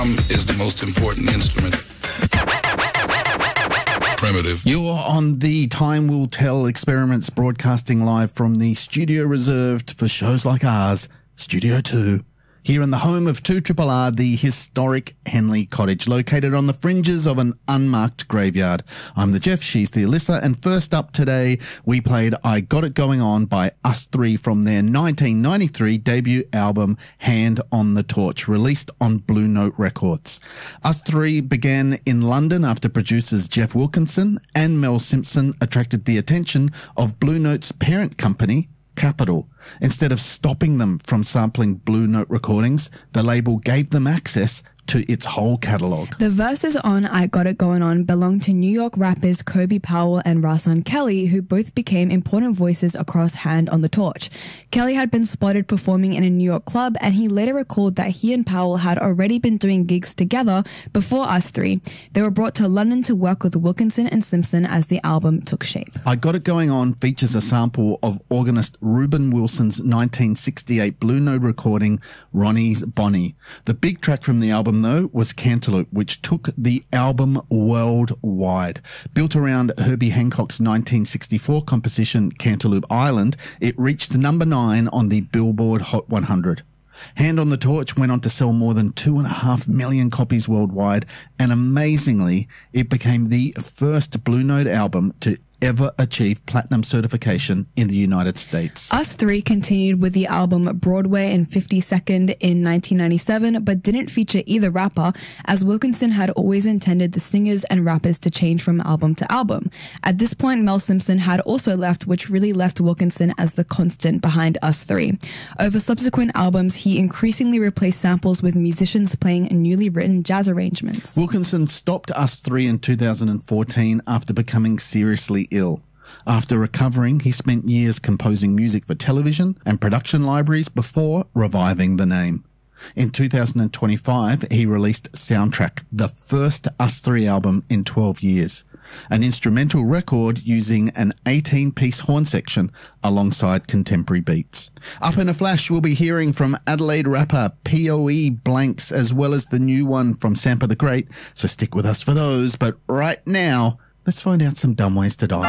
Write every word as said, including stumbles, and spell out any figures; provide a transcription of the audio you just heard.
is the most important instrument. Primitive. You're on the Time Will Tell Experiments, broadcasting live from the studio reserved for shows like ours, Studio two. Here in the home of two R R R, the historic Henley Cottage, located on the fringes of an unmarked graveyard. I'm the Jeff, she's the Alyssa, and first up today, we played I Got It Going On by Us Three from their nineteen ninety-three debut album, Hand on the Torch, released on Blue Note Records. Us Three began in London after producers Jeff Wilkinson and Mel Simpson attracted the attention of Blue Note's parent company, Capitol. Instead of stopping them from sampling Blue Note recordings, the label gave them access to its whole catalogue. The verses on I Got It Going On belong to New York rappers Kobe Powell and Rahsaan Kelly, who both became important voices across Hand on the Torch. Kelly had been spotted performing in a New York club, and he later recalled that he and Powell had already been doing gigs together before Us Three. They were brought to London to work with Wilkinson and Simpson as the album took shape. I Got It Going On features a sample of organist Reuben Wilson's nineteen sixty-eight Blue Note recording, Ronnie's Bonnie. The big track from the album, though, was Cantaloupe, which took the album worldwide. Built around Herbie Hancock's nineteen sixty-four composition Cantaloupe Island, it reached number nine on the Billboard Hot one hundred. Hand on the Torch went on to sell more than two and a half million copies worldwide, and amazingly, it became the first Blue Note album to ever achieve platinum certification in the United States. Us Three continued with the album Broadway and fifty-second in nineteen ninety-seven, but didn't feature either rapper, as Wilkinson had always intended the singers and rappers to change from album to album. At this point, Mel Simpson had also left, which really left Wilkinson as the constant behind Us Three. Over subsequent albums, he increasingly replaced samples with musicians playing newly written jazz arrangements. Wilkinson stopped Us Three in two thousand fourteen after becoming seriously ill. After recovering, he spent years composing music for television and production libraries before reviving the name. In two thousand twenty-five, he released Soundtrack, the first Us Three album in twelve years, an instrumental record using an eighteen-piece horn section alongside contemporary beats. Up in a flash, we'll be hearing from Adelaide rapper P O E Blanks, as well as the new one from Sampa the Great, so stick with us for those. But right now, let's find out some dumb ways to die.